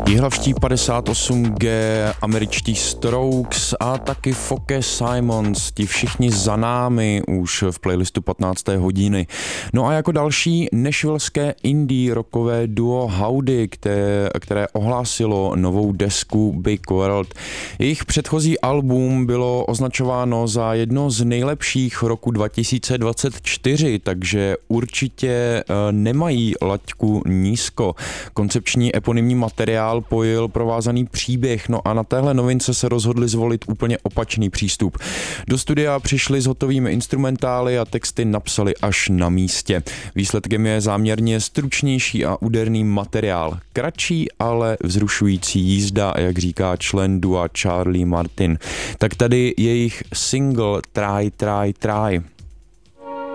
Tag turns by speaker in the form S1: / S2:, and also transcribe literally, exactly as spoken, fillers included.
S1: Jihlavští padesát osm gé, američtí Strokes a taky Foke Simons, ti všichni za námi už v playlistu patnácté hodiny. No a jako další nashvilleské indie rockové duo Howdy, které, které ohlásilo novou desku Big World. Jejich předchozí album bylo označováno za jedno z nejlepších roku dva tisíce dvacet čtyři, takže určitě nemají laťku nízko. Koncepční eponymní materiál pojil provázaný příběh, no a na téhle novince se rozhodli zvolit úplně opačný přístup. Do studia přišli s hotovými instrumentály a texty napsali až na místě. Výsledkem je záměrně stručnější a úderný materiál. Kratší, ale vzrušující jízda, jak říká člen dua Charlie Martin. Tak tady jejich single Try, Try, Try.